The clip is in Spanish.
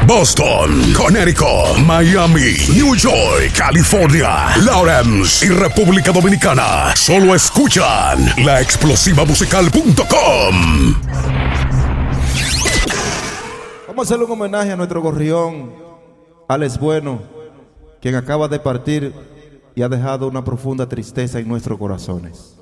Boston, Connecticut, Miami, New York, California, Lawrence y República Dominicana. Solo escuchan laexplosivamusical.com. Vamos a hacerle un homenaje a nuestro gorrión, Alex Bueno, quien acaba de partir y ha dejado una profunda tristeza en nuestros corazones.